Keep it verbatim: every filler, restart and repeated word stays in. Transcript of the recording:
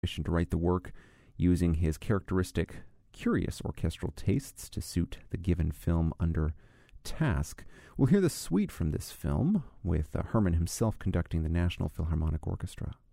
permission to write the work using his characteristic, curious orchestral tastes to suit the given film under task. We'll hear the suite from this film with uh, Herman himself conducting the National Philharmonic Orchestra.